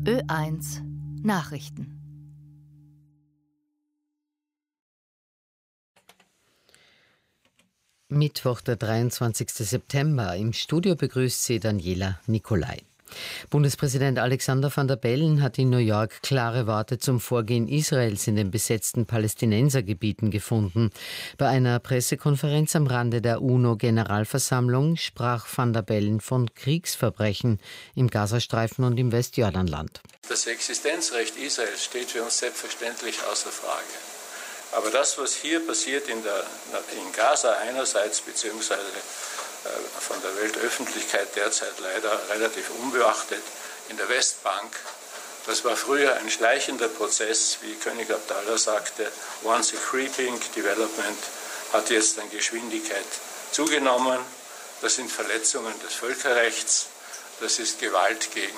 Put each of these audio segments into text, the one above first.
Ö1 Nachrichten. Mittwoch, der 23. September. Im Studio begrüßt sie Daniela Nicolai. Bundespräsident Alexander Van der Bellen hat in New York klare Worte zum Vorgehen Israels in den besetzten Palästinensergebieten gefunden. Bei einer Pressekonferenz am Rande der UNO-Generalversammlung sprach Van der Bellen von Kriegsverbrechen im Gazastreifen und im Westjordanland. Das Existenzrecht Israels steht für uns selbstverständlich außer Frage. Aber das, was hier passiert in Gaza einerseits, beziehungsweise von der Weltöffentlichkeit derzeit leider relativ unbeachtet, in der Westbank, das war früher ein schleichender Prozess, wie König Abdallah sagte, once a creeping development, hat jetzt an Geschwindigkeit zugenommen. Das sind Verletzungen des Völkerrechts, das ist Gewalt gegen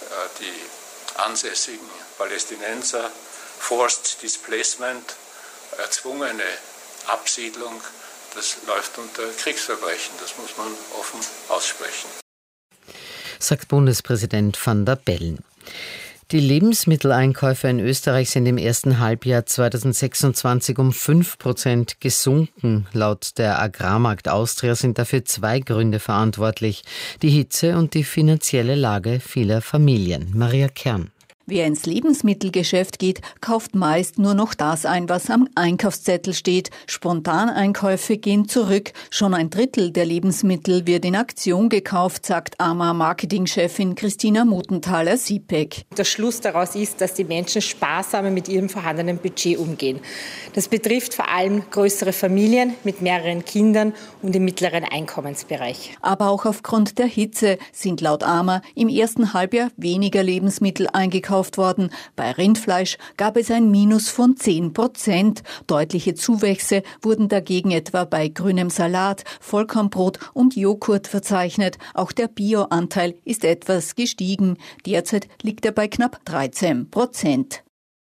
die ansässigen Palästinenser, Forced Displacement, erzwungene Absiedlung, das läuft unter Kriegsverbrechen. Das muss man offen aussprechen. Sagt Bundespräsident Van der Bellen. Die Lebensmitteleinkäufe in Österreich sind im ersten Halbjahr 2026 um 5% gesunken. Laut der Agrarmarkt Austria sind dafür 2 Gründe verantwortlich: die Hitze und die finanzielle Lage vieler Familien. Maria Kern. Wer ins Lebensmittelgeschäft geht, kauft meist nur noch das ein, was am Einkaufszettel steht. Spontaneinkäufe gehen zurück. Schon 1/3 der Lebensmittel wird in Aktion gekauft, sagt AMA-Marketingchefin Christina Muthenthaler-Siepeck. Der Schluss daraus ist, dass die Menschen sparsamer mit ihrem vorhandenen Budget umgehen. Das betrifft vor allem größere Familien mit mehreren Kindern und im mittleren Einkommensbereich. Aber auch aufgrund der Hitze sind laut AMA im ersten Halbjahr weniger Lebensmittel eingekauft worden. Bei Rindfleisch gab es ein Minus von 10%. Deutliche Zuwächse wurden dagegen etwa bei grünem Salat, Vollkornbrot und Joghurt verzeichnet. Auch der Bio-Anteil ist etwas gestiegen. Derzeit liegt er bei knapp 13%.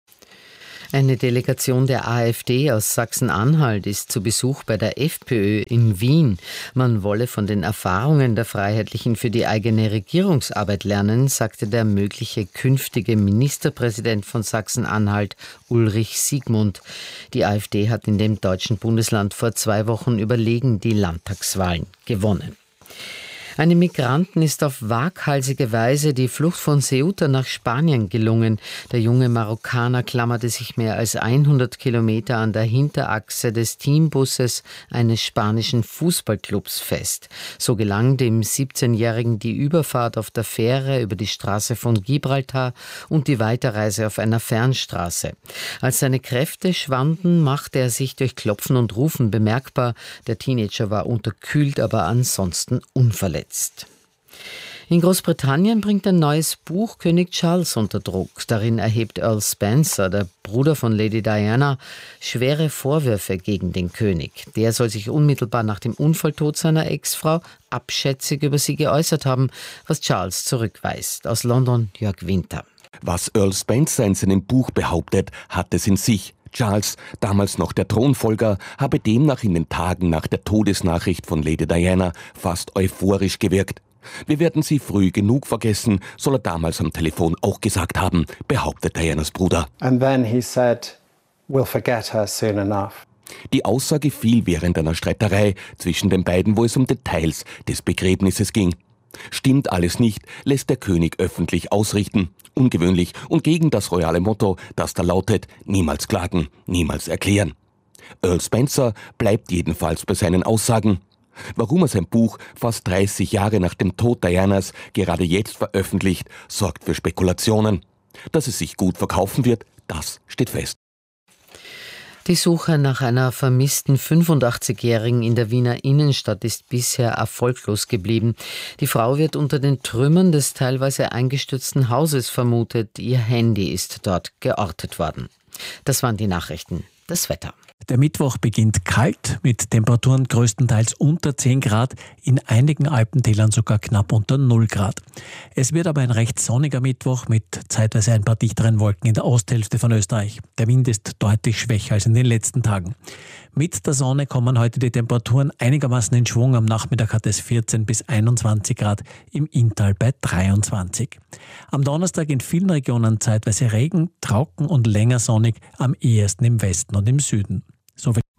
Eine Delegation der AfD aus Sachsen-Anhalt ist zu Besuch bei der FPÖ in Wien. Man wolle von den Erfahrungen der Freiheitlichen für die eigene Regierungsarbeit lernen, sagte der mögliche künftige Ministerpräsident von Sachsen-Anhalt, Ulrich Siegmund. Die AfD hat in dem deutschen Bundesland vor 2 Wochen überlegen die Landtagswahlen gewonnen. Einem Migranten ist auf waghalsige Weise die Flucht von Ceuta nach Spanien gelungen. Der junge Marokkaner klammerte sich mehr als 100 Kilometer an der Hinterachse des Teambusses eines spanischen Fußballclubs fest. So gelang dem 17-Jährigen die Überfahrt auf der Fähre über die Straße von Gibraltar und die Weiterreise auf einer Fernstraße. Als seine Kräfte schwanden, machte er sich durch Klopfen und Rufen bemerkbar. Der Teenager war unterkühlt, aber ansonsten unverletzt. In Großbritannien bringt ein neues Buch König Charles unter Druck. Darin erhebt Earl Spencer, der Bruder von Lady Diana, schwere Vorwürfe gegen den König. Der soll sich unmittelbar nach dem Unfalltod seiner Ex-Frau abschätzig über sie geäußert haben, was Charles zurückweist. Aus London Jörg Winter. Was Earl Spencer in seinem Buch behauptet, hat es in sich. Charles, damals noch der Thronfolger, habe demnach in den Tagen nach der Todesnachricht von Lady Diana fast euphorisch gewirkt. Wir werden sie früh genug vergessen, soll er damals am Telefon auch gesagt haben, behauptet Dianas Bruder. And then he said, we'll forget her soon enough. Die Aussage fiel während einer Streiterei zwischen den beiden, wo es um Details des Begräbnisses ging. Stimmt alles nicht, lässt der König öffentlich ausrichten. Ungewöhnlich und gegen das royale Motto, das da lautet, niemals klagen, niemals erklären. Earl Spencer bleibt jedenfalls bei seinen Aussagen. Warum er sein Buch fast 30 Jahre nach dem Tod Dianas gerade jetzt veröffentlicht, sorgt für Spekulationen. Dass es sich gut verkaufen wird, das steht fest. Die Suche nach einer vermissten 85-Jährigen in der Wiener Innenstadt ist bisher erfolglos geblieben. Die Frau wird unter den Trümmern des teilweise eingestürzten Hauses vermutet. Ihr Handy ist dort geortet worden. Das waren die Nachrichten. Das Wetter. Der Mittwoch beginnt kalt, mit Temperaturen größtenteils unter 10 Grad, in einigen Alpentälern sogar knapp unter 0 Grad. Es wird aber ein recht sonniger Mittwoch mit zeitweise ein paar dichteren Wolken in der Osthälfte von Österreich. Der Wind ist deutlich schwächer als in den letzten Tagen. Mit der Sonne kommen heute die Temperaturen einigermaßen in Schwung. Am Nachmittag hat es 14 bis 21 Grad, im Inntal bei 23. Am Donnerstag in vielen Regionen zeitweise Regen, trocken und länger sonnig, am ehesten im Westen und im Süden. So